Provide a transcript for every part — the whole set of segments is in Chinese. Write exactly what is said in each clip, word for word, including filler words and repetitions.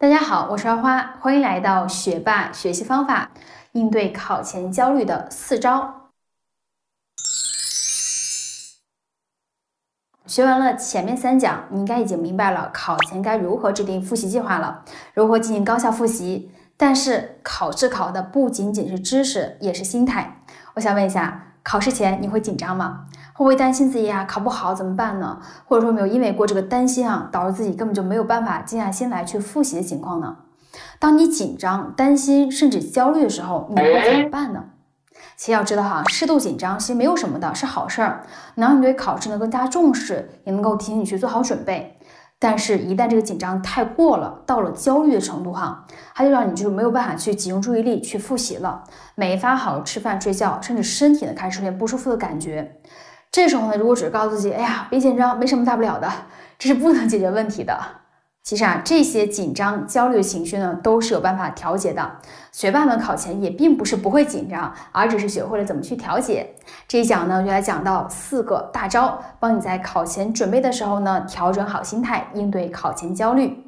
大家好，我是花花，欢迎来到学霸学习方法，应对考前焦虑的四招。学完了前面三讲，你应该已经明白了考前该如何制定复习计划了，如何进行高效复习。但是考试考的不仅仅是知识，也是心态。我想问一下，考试前你会紧张吗？会不会担心自己啊考不好怎么办呢？或者说没有因为过这个担心啊，导致自己根本就没有办法静下心来去复习的情况呢？当你紧张、担心甚至焦虑的时候，你会怎么办呢？其实要知道哈，适度紧张其实没有什么的，是好事儿，能让你对考试呢更加重视，也能够提醒你去做好准备。但是，一旦这个紧张太过了，到了焦虑的程度哈，它就让你就是没有办法去集中注意力去复习了，没法好好吃饭睡觉，甚至身体呢开始出现不舒服的感觉。这时候呢，如果只是告诉自己，哎呀，别紧张，没什么大不了的，这是不能解决问题的。其实啊，这些紧张、焦虑的情绪呢，都是有办法调节的。学霸们考前也并不是不会紧张，而只是学会了怎么去调节。这一讲呢，我就来讲到四个大招，帮你在考前准备的时候呢，调整好心态，应对考前焦虑。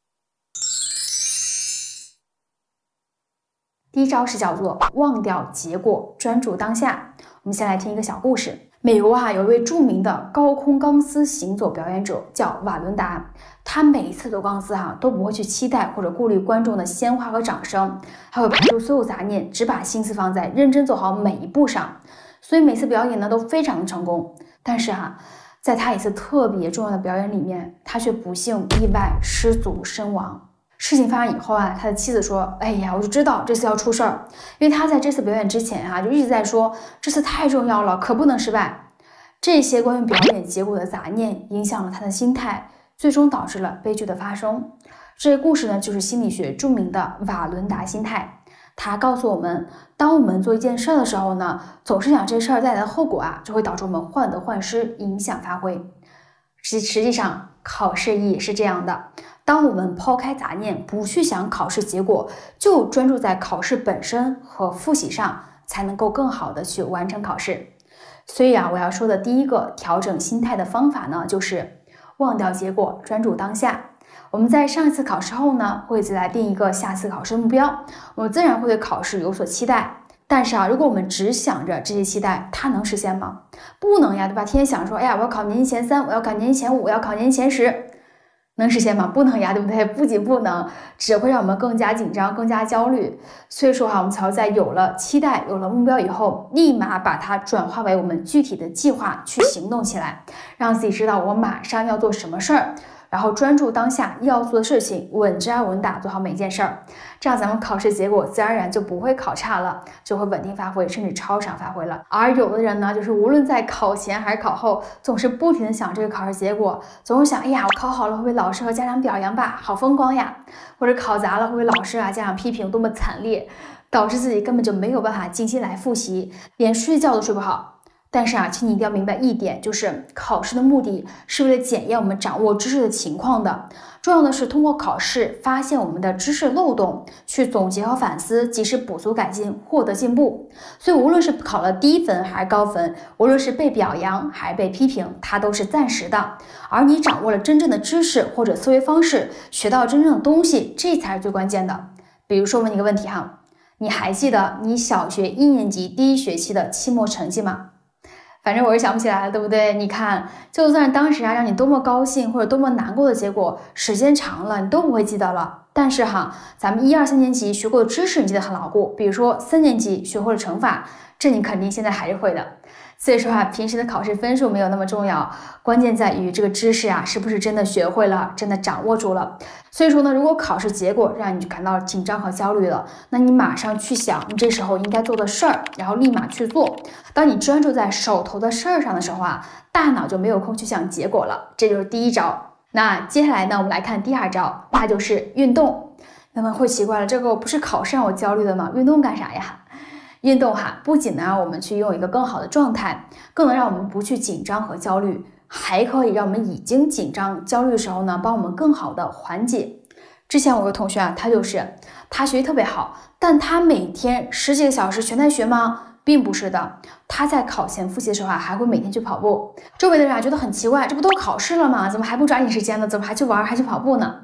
第一招是叫做忘掉结果，专注当下。我们先来听一个小故事。美国啊，有一位著名的高空钢丝行走表演者叫瓦伦达，他每一次走钢丝啊，都不会去期待或者顾虑观众的鲜花和掌声，他会排除所有杂念，只把心思放在认真走好每一步上，所以每次表演呢都非常的成功。但是啊，在他一次特别重要的表演里面，他却不幸意外失足身亡。事情发生以后啊，他的妻子说，哎呀，我就知道这次要出事儿，因为他在这次表演之前啊，就一直在说这次太重要了，可不能失败。这些关于表演结果的杂念影响了他的心态，最终导致了悲剧的发生。这个故事呢，就是心理学著名的瓦伦达心态。它告诉我们，当我们做一件事的时候呢，总是想这事儿带来的后果啊，就会导致我们患得患失，影响发挥。实实际上，考试也是这样的。当我们抛开杂念，不去想考试结果，就专注在考试本身和复习上，才能够更好的去完成考试。所以啊，我要说的第一个调整心态的方法呢，就是忘掉结果，专注当下。我们在上一次考试后呢，会再来定一个下次考试的目标，我们自然会对考试有所期待。但是啊，如果我们只想着这些期待，它能实现吗？不能呀，对吧？天天想说，哎呀，我要考年级前三，我要考年级前五，我要考年级前十。能实现吗？不能呀，对不对？不仅不能，只会让我们更加紧张，更加焦虑。所以说哈，我们才要在有了期待、有了目标以后，立马把它转化为我们具体的计划去行动起来，让自己知道我马上要做什么事儿，然后专注当下要做的事情，稳扎稳打做好每件事儿。这样咱们考试结果自然而然就不会考差了，就会稳定发挥，甚至超常发挥了。而有的人呢，就是无论在考前还是考后，总是不停的想这个考试结果，总是想，哎呀，我考好了会被老师和家长表扬吧，好风光呀；或者考砸了会被老师啊、家长批评，多么惨烈，导致自己根本就没有办法静心来复习，连睡觉都睡不好。但是啊，请你一定要明白一点，就是考试的目的是为了检验我们掌握知识的情况的。重要的是通过考试发现我们的知识漏洞，去总结和反思，及时补足改进，获得进步。所以无论是考了低分还是高分，无论是被表扬还是被批评，它都是暂时的。而你掌握了真正的知识或者思维方式，学到真正的东西，这才是最关键的。比如说问你一个问题哈，你还记得你小学一年级第一学期的期末成绩吗？反正我是想不起来了，对不对？你看，就算当时啊让你多么高兴或者多么难过的结果，时间长了你都不会记得了。但是哈，咱们一二三年级学过的知识你记得很牢固，比如说三年级学会了乘法，这你肯定现在还是会的。所以说啊，平时的考试分数没有那么重要，关键在于这个知识啊是不是真的学会了，真的掌握住了。所以说呢，如果考试结果让你感到紧张和焦虑了，那你马上去想你这时候应该做的事儿，然后立马去做。当你专注在手头的事儿上的时候啊，大脑就没有空去想结果了。这就是第一招。那接下来呢，我们来看第二招，那就是运动。那么会奇怪了，这个不是考试让我焦虑的吗？运动干啥呀？运动哈，不仅能让我们去拥有一个更好的状态，更能让我们不去紧张和焦虑，还可以让我们已经紧张焦虑的时候呢，帮我们更好的缓解。之前我有个同学啊，他就是他学习特别好，但他每天十几个小时全在学吗？并不是的，他在考前复习的时候啊，还会每天去跑步。周围的人啊觉得很奇怪，这不都考试了吗？怎么还不抓紧时间呢？怎么还去玩，还去跑步呢？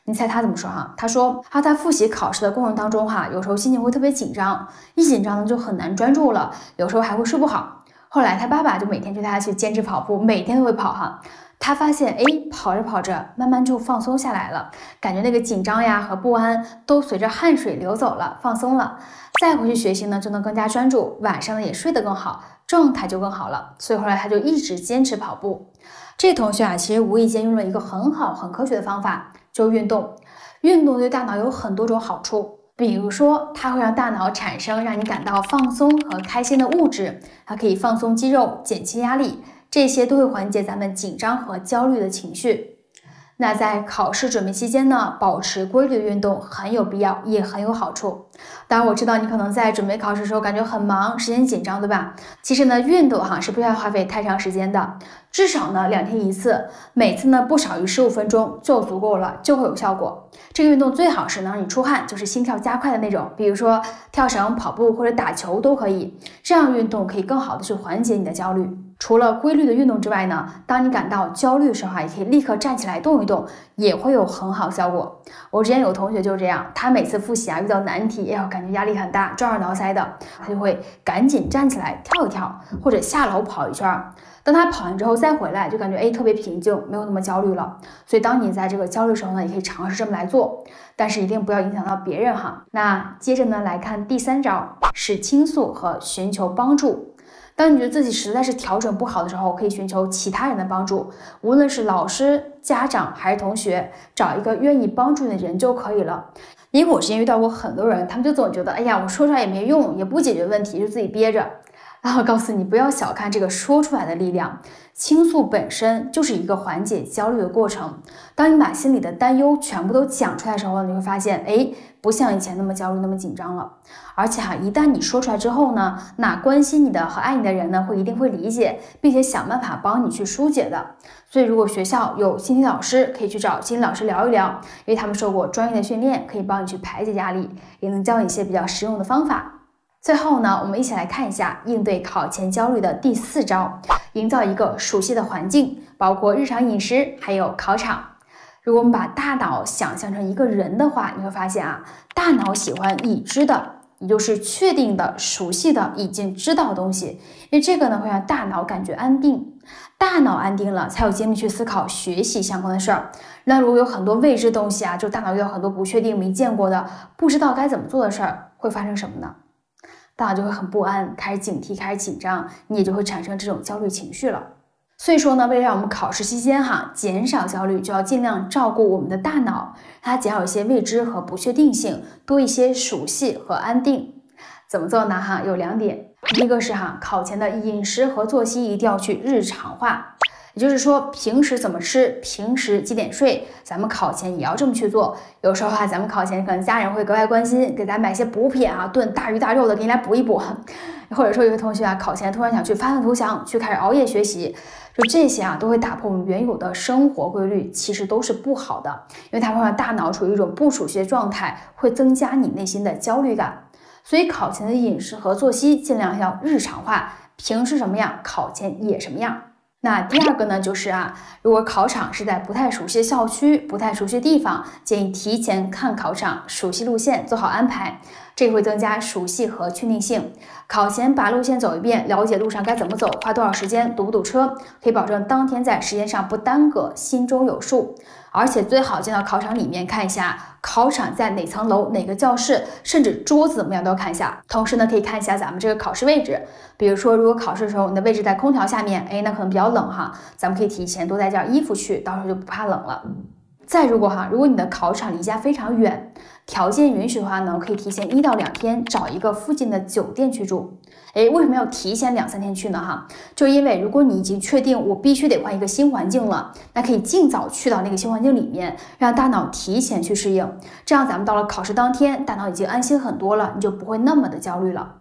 你猜他怎么说哈？他说他在复习考试的过程当中哈，有时候心情会特别紧张，一紧张呢就很难专注了，有时候还会睡不好。后来他爸爸就每天就带他去坚持跑步，每天都会跑哈。他发现，哎，跑着跑着，慢慢就放松下来了，感觉那个紧张呀和不安都随着汗水流走了，放松了。再回去学习呢，就能更加专注，晚上呢也睡得更好，状态就更好了。所以后来他就一直坚持跑步。这同学啊，其实无意间用了一个很好、很科学的方法，就是运动。运动对大脑有很多种好处，比如说，它会让大脑产生让你感到放松和开心的物质，它可以放松肌肉，减轻压力。这些都会缓解咱们紧张和焦虑的情绪。那在考试准备期间呢，保持规律的运动很有必要，也很有好处。当然我知道你可能在准备考试的时候感觉很忙，时间紧张，对吧？其实呢，运动哈是不需要花费太长时间的，至少呢两天一次，每次呢不少于十五分钟就足够了，就会有效果。这个运动最好是能让你出汗，就是心跳加快的那种，比如说跳绳、跑步或者打球都可以。这样运动可以更好的去缓解你的焦虑。除了规律的运动之外呢，当你感到焦虑的时候啊，也可以立刻站起来动一动，也会有很好效果。我之前有同学就是这样，他每次复习啊遇到难题，哎呦感觉压力很大，抓耳挠腮的，他就会赶紧站起来跳一跳，或者下楼跑一圈。当他跑完之后再回来，就感觉哎特别平静，没有那么焦虑了。所以当你在这个焦虑的时候呢，也可以尝试这么来做，但是一定不要影响到别人哈。那接着呢来看第三招，是倾诉和寻求帮助。当你觉得自己实在是调整不好的时候，可以寻求其他人的帮助，无论是老师、家长还是同学，找一个愿意帮助你的人就可以了。因为我之前遇到过很多人，他们就总觉得，哎呀，我说出来也没用，也不解决问题，就自己憋着。然后告诉你，不要小看这个说出来的力量，倾诉本身就是一个缓解焦虑的过程。当你把心里的担忧全部都讲出来的时候，你会发现，哎，不像以前那么焦虑，那么紧张了。而且哈，一旦你说出来之后呢，那关心你的和爱你的人呢，会一定会理解，并且想办法帮你去疏解的。所以，如果学校有心理老师，可以去找心理老师聊一聊，因为他们受过专业的训练，可以帮你去排解压力，也能教你一些比较实用的方法。最后呢，我们一起来看一下应对考前焦虑的第四招，营造一个熟悉的环境，包括日常饮食，还有考场。如果我们把大脑想象成一个人的话，你会发现啊，大脑喜欢已知的，也就是确定的、熟悉的、已经知道的东西，因为这个呢会让大脑感觉安定。大脑安定了，才有精力去思考学习相关的事儿。那如果有很多未知东西啊，就大脑遇到很多不确定、没见过的、不知道该怎么做的事儿，会发生什么呢？大脑就会很不安，开始警惕，开始紧张，你也就会产生这种焦虑情绪了。所以说呢，为了让我们考试期间哈减少焦虑，就要尽量照顾我们的大脑，让它减少一些未知和不确定性，多一些熟悉和安定。怎么做呢？哈，有两点。第一个是哈，考前的饮食和作息一定要去日常化。也就是说，平时怎么吃，平时几点睡，咱们考前也要这么去做。有时候啊，咱们考前可能家人会格外关心，给咱买些补品啊，炖大鱼大肉的，给你来补一补。或者说有些同学啊，考前突然想去发愤图强，去开始熬夜学习，就这些啊，都会打破我们原有的生活规律，其实都是不好的，因为它会让大脑处于一种不熟悉的状态，会增加你内心的焦虑感。所以考前的饮食和作息尽量要日常化，平时什么样，考前也什么样。那第二个呢，就是啊，如果考场是在不太熟悉的校区、不太熟悉的地方，建议提前看考场，熟悉路线，做好安排，这个会增加熟悉和确定性。考前把路线走一遍，了解路上该怎么走，花多少时间，堵不堵车，可以保证当天在时间上不耽搁，心中有数。而且最好进到考场里面看一下考场在哪层楼、哪个教室，甚至桌子怎么样都要看一下。同时呢，可以看一下咱们这个考试位置，比如说如果考试的时候你的位置在空调下面，哎，那可能比较冷哈，咱们可以提前多带件衣服去，到时候就不怕冷了。再如果哈，如果你的考场离家非常远，条件允许的话呢，可以提前一到两天找一个附近的酒店去住。哎，为什么要提前两三天去呢？哈，就因为如果你已经确定我必须得换一个新环境了，那可以尽早去到那个新环境里面，让大脑提前去适应。这样咱们到了考试当天，大脑已经安心很多了，你就不会那么的焦虑了。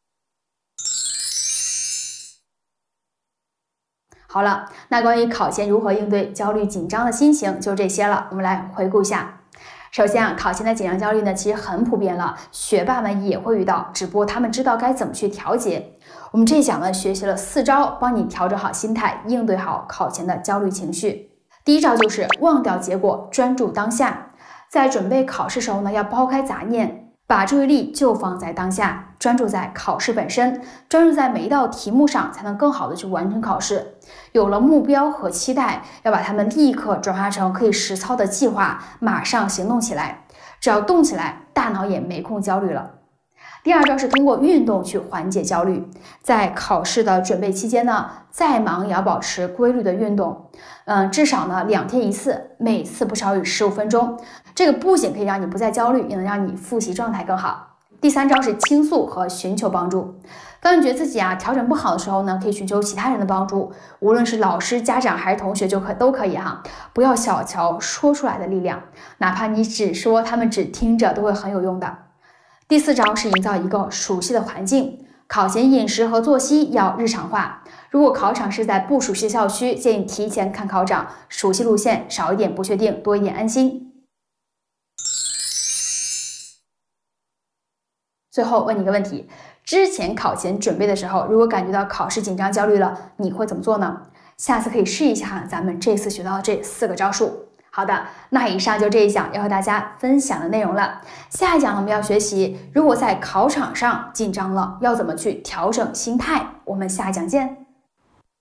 好了，那关于考前如何应对焦虑紧张的心情就这些了。我们来回顾一下。首先啊，考前的紧张焦虑呢，其实很普遍了，学霸们也会遇到，只不过他们知道该怎么去调节。我们这一讲呢，学习了四招，帮你调整好心态，应对好考前的焦虑情绪。第一招就是忘掉结果，专注当下。 在准备考试时候呢，要抛开杂念，把注意力就放在当下，专注在考试本身，专注在每一道题目上，才能更好的去完成考试。有了目标和期待，要把它们立刻转化成可以实操的计划，马上行动起来。只要动起来，大脑也没空焦虑了。第二招是通过运动去缓解焦虑。在考试的准备期间呢，再忙也要保持规律的运动，嗯，至少呢两天一次，每次不少于十五分钟。这个不仅可以让你不再焦虑，也能让你复习状态更好。第三招是倾诉和寻求帮助。当你觉得自己啊调整不好的时候呢，可以寻求其他人的帮助，无论是老师、家长还是同学就可都可以哈、啊。不要小瞧说出来的力量，哪怕你只说，他们只听着都会很有用的。第四招是营造一个熟悉的环境，考前饮食和作息要日常化。如果考场是在不熟悉的校区，建议提前看考场，熟悉路线，少一点不确定，多一点安心。最后问你一个问题，之前考前准备的时候，如果感觉到考试紧张焦虑了，你会怎么做呢？下次可以试一下咱们这次学到的这四个招数。好的，那以上就这一讲要和大家分享的内容了。下一讲呢，我们要学习如果在考场上紧张了，要怎么去调整心态。我们下一讲见。